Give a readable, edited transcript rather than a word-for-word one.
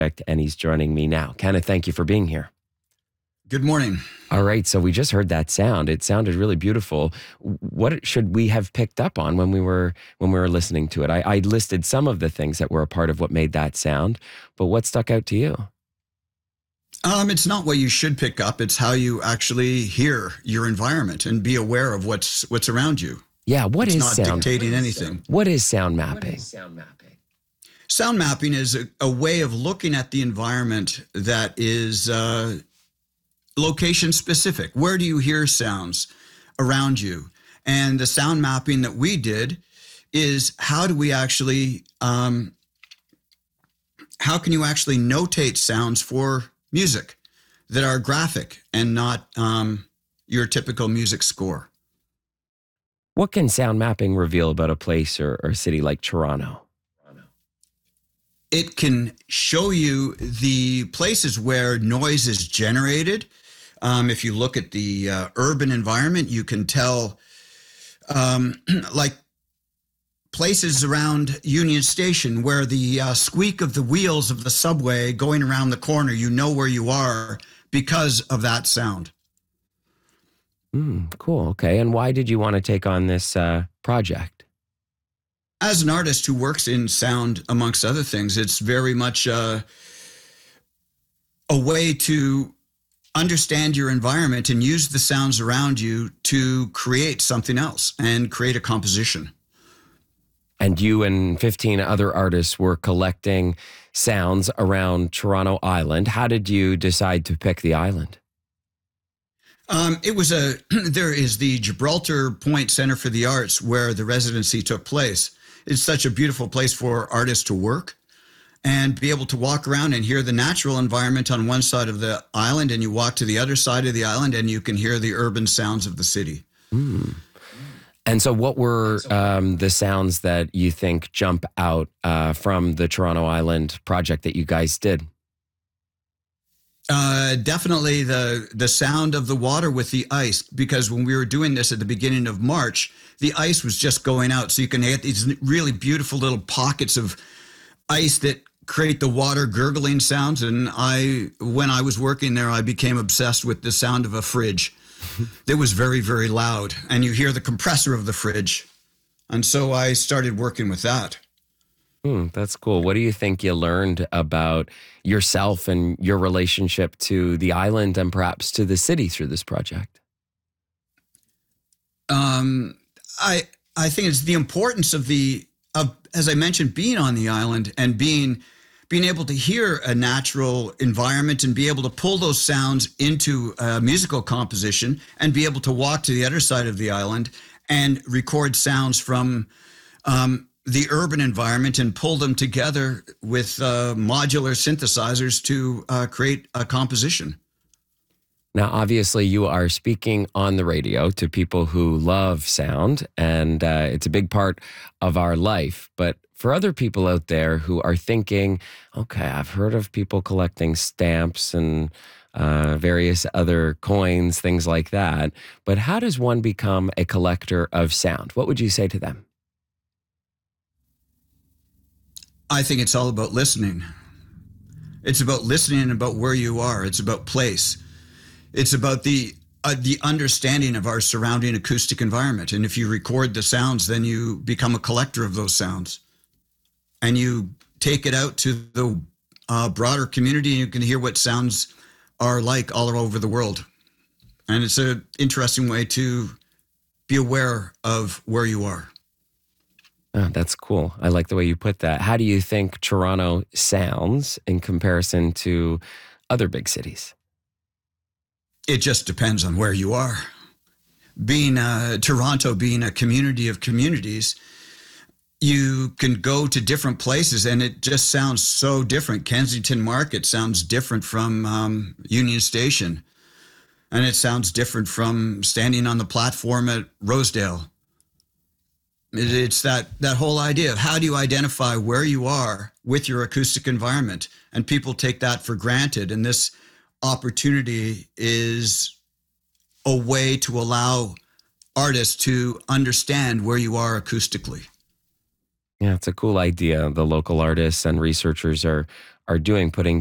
and he's joining me now. Kenneth, thank you for being here. Good morning. All right, so we just heard that sound. It sounded really beautiful. What should we have picked up on when we were listening to it? I listed some of the things that were a part of what made that sound, but what stuck out to you? It's not what you should pick up. It's how you actually hear your environment and be aware of what's around you. Yeah, it's not sound dictating anything. What is sound mapping? Sound mapping is a way of looking at the environment that is location specific. Where do you hear sounds around you? And the sound mapping that we did is how do we actually, how can you actually notate sounds for music that are graphic and not your typical music score? What can sound mapping reveal about a place or a city like Toronto? It can show you the places where noise is generated. If you look at the urban environment, you can tell like places around Union Station where the squeak of the wheels of the subway going around the corner, you know where you are because of that sound. Cool. Okay. And why did you want to take on this project? As an artist who works in sound, amongst other things, it's very much a way to understand your environment and use the sounds around you to create something else and create a composition. And you and 15 other artists were collecting sounds around Toronto Island. How did you decide to pick the island? There is the Gibraltar Point Center for the Arts where the residency took place. It's such a beautiful place for artists to work and be able to walk around and hear the natural environment on one side of the island, and you walk to the other side of the island and you can hear the urban sounds of the city. And so what were the sounds that you think jump out from the Toronto Island project that you guys did? Definitely the sound of the water with the ice, because when we were doing this at the beginning of March, the ice was just going out. So you can get these really beautiful little pockets of ice that create the water gurgling sounds. And when I was working there, I became obsessed with the sound of a fridge that was very, very loud. And you hear the compressor of the fridge. And so I started working with that. That's cool. What do you think you learned about yourself and your relationship to the island and perhaps to the city through this project? I think it's the importance of as I mentioned, being on the island and being able to hear a natural environment and be able to pull those sounds into a musical composition and be able to walk to the other side of the island and record sounds from the urban environment and pull them together with modular synthesizers to create a composition. Now, obviously, you are speaking on the radio to people who love sound, and it's a big part of our life. But for other people out there who are thinking, okay, I've heard of people collecting stamps and various other coins, things like that, but how does one become a collector of sound? What would you say to them? I think it's all about listening. It's about listening and about where you are. It's about place. It's about the understanding of our surrounding acoustic environment. And if you record the sounds, then you become a collector of those sounds. And you take it out to the broader community, and you can hear what sounds are like all over the world. And it's an interesting way to be aware of where you are. Oh, that's cool. I like the way you put that. How do you think Toronto sounds in comparison to other big cities? It just depends on where you are. Toronto being a community of communities, you can go to different places and it just sounds so different. Kensington Market sounds different from Union Station. And it sounds different from standing on the platform at Rosedale. It's that whole idea of how do you identify where you are with your acoustic environment? And people take that for granted. And this opportunity is a way to allow artists to understand where you are acoustically. Yeah, it's a cool idea. The local artists and researchers are are doing, putting